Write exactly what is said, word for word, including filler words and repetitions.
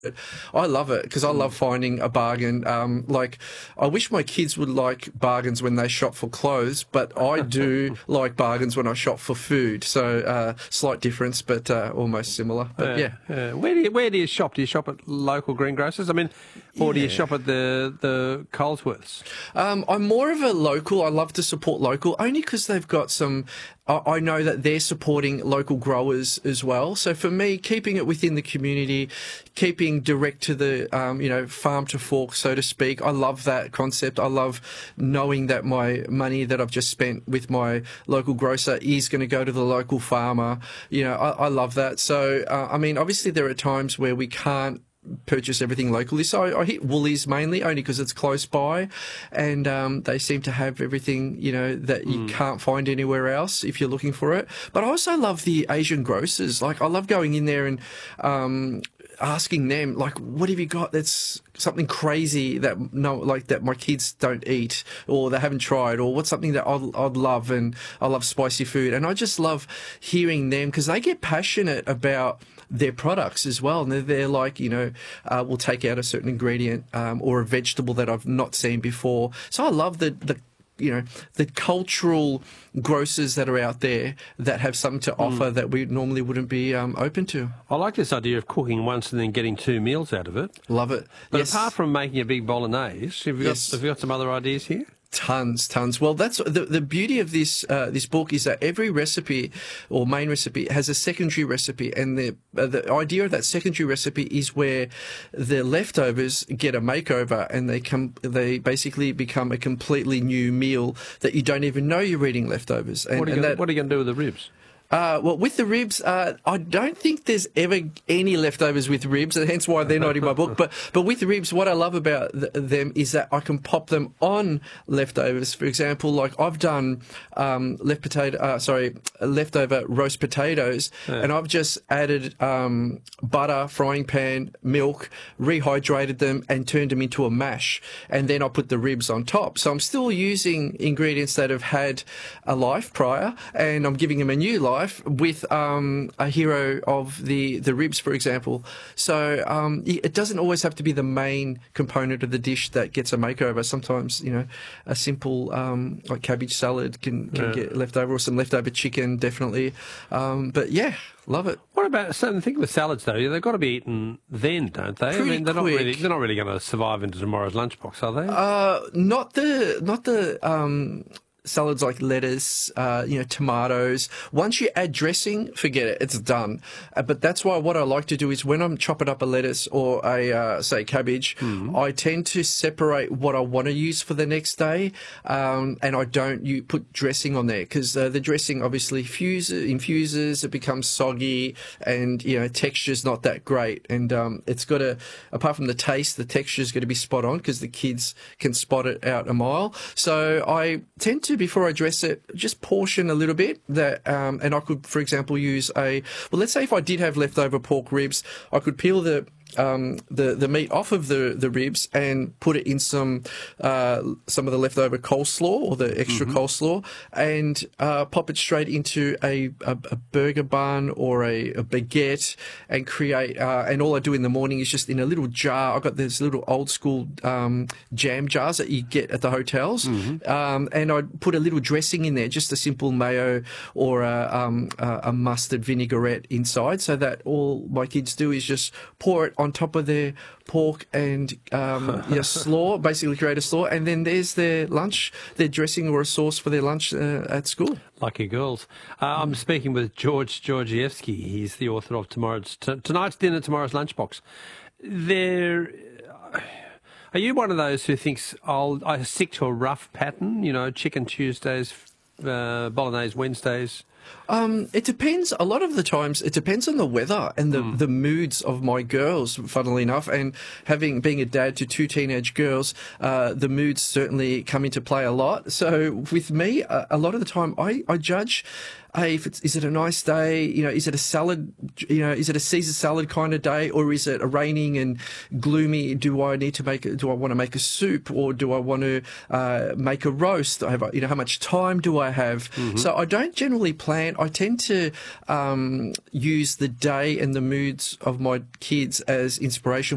I love it because I love finding a bargain. Um, like, I wish my kids would like bargains when they shop for clothes, but I do like bargains when I shop for food. So, uh, slight difference, but uh, almost similar. But yeah. Uh, uh, where do you where do you shop? Do you shop at local greengrocers? I mean, or Yeah. do you shop at the the Colesworths? Um, I'm more of a local. I love to support local only because they've got some. I, I know that they're supporting local growers as well. So for me, keeping it within the community, keeping direct to the um, you know farm to fork, so to speak. I love that concept. I love knowing that my money that I've just spent with my local grocer is going to go to the local farmer. You know, I, I love that. So uh, I mean, obviously there are times where we can't purchase everything locally. So I, I hit Woolies mainly only because it's close by, and um, they seem to have everything, you know, that you mm. can't find anywhere else if you're looking for it. But I also love the Asian grocers. Like, I love going in there and um, asking them, like, what have you got that's something crazy that no, like that my kids don't eat or they haven't tried, or what's something that I'd, I'd love, and I love spicy food. And I just love hearing them because they get passionate about their products as well, and they're, they're like, you know, uh, we'll take out a certain ingredient um, or a vegetable that I've not seen before. So I love the the you know the cultural grocers that are out there that have something to offer mm. that we normally wouldn't be um, open to. I like this idea of cooking once and then getting two meals out of it. Love it. But yes. apart from making a big bolognese, have you got yes. have you got some other ideas here? Tons, tons. Well, that's the the beauty of this uh, this book is that every recipe or main recipe has a secondary recipe, and the uh, the idea of that secondary recipe is where the leftovers get a makeover, and they come they basically become a completely new meal that you don't even know you're eating leftovers. And, what are you and gonna, that, what are you going to do with the ribs? Uh, well, with the ribs, uh, I don't think there's ever any leftovers with ribs, and hence why they're not in my book. But but with the ribs, what I love about th them is that I can pop them on leftovers. For example, like I've done um, left potato, uh, sorry, leftover roast potatoes, yeah. and I've just added um, butter, frying pan, milk, rehydrated them, and turned them into a mash, and then I put the ribs on top. So I'm still using ingredients that have had a life prior, and I'm giving them a new life. With um, a hero of the, the ribs, for example. So um, it doesn't always have to be the main component of the dish that gets a makeover. Sometimes, you know, a simple um, like cabbage salad can, can yeah. get left over, or some leftover chicken, definitely. Um, but yeah, love it. What about certain things with salads, though? They've got to be eaten then, don't they? Pretty I mean, they're quick. not really they're not really going to survive into tomorrow's lunchbox, are they? Uh, not the not the. Um, Salads like lettuce, uh, you know, tomatoes. Once you add dressing, forget it, it's done. Uh, but that's why what I like to do is when I'm chopping up a lettuce or a, uh, say, cabbage, mm. I tend to separate what I want to use for the next day, um, and I don't you put dressing on there because uh, the dressing obviously fuses, infuses, it becomes soggy, and, you know, texture's not that great. And um, it's got to, apart from the taste, the texture's got to be spot on because the kids can spot it out a mile. So I tend to before I dress it, just portion a little bit that, um, and I could, for example, use a, well, let's say if I did have leftover pork ribs, I could peel the, um, the, the meat off of the, the ribs and put it in some, uh, some of the leftover coleslaw or the extra mm-hmm. coleslaw and, uh, pop it straight into a, a, a burger bun or a, a baguette and create, uh, and all I do in the morning is just in a little jar. I've got these little old school, um, jam jars that you get at the hotels. Mm-hmm. Um, and I put a little dressing in there, just a simple mayo or a, um, a mustard vinaigrette inside, so that all my kids do is just pour it on top of their pork and um, yeah, slaw, basically create a slaw, and then there's their lunch, their dressing or a sauce for their lunch uh, at school. Lucky girls. Uh, I'm speaking with George Georgievsky. He's the author of tomorrow's t tonight's dinner, tomorrow's lunchbox. There. Are you one of those who thinks I'll I stick to a rough pattern? You know, chicken Tuesdays, uh, bolognese Wednesdays. Um, it depends. A lot of the times, it depends on the weather and the, mm. the moods of my girls, funnily enough. And having being a dad to two teenage girls, uh, the moods certainly come into play a lot. So with me, a, a lot of the time, I, I judge, hey, if it's, is it a nice day? You know, is it a salad? You know, is it a Caesar salad kind of day, or is it a raining and gloomy? Do I need to make? A, do I want to make a soup, or do I want to uh, make a roast? I have, you know, how much time do I have? Mm-hmm. So I don't generally plan. I tend to um, use the day and the moods of my kids as inspiration.